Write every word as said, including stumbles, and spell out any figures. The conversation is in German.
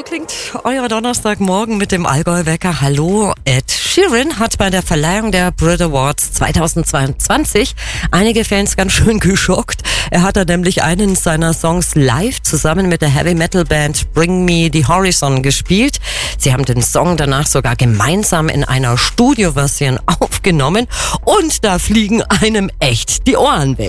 klingt euer Donnerstagmorgen mit dem Allgäu-Wecker. Hallo, Ed Sheeran hat bei der Verleihung der Brit Awards zweitausendzweiundzwanzig einige Fans ganz schön geschockt. Er hat da nämlich einen seiner Songs live zusammen mit der Heavy-Metal-Band Bring Me the Horizon gespielt. Sie haben den Song danach sogar gemeinsam in einer Studioversion aufgenommen und da fliegen einem echt die Ohren weg.